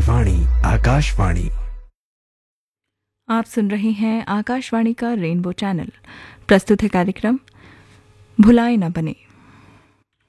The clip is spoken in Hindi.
वाणी आकाशवाणी। आप सुन रहे हैं आकाशवाणी का रेनबो चैनल। प्रस्तुत है कार्यक्रम भुलाए न बने।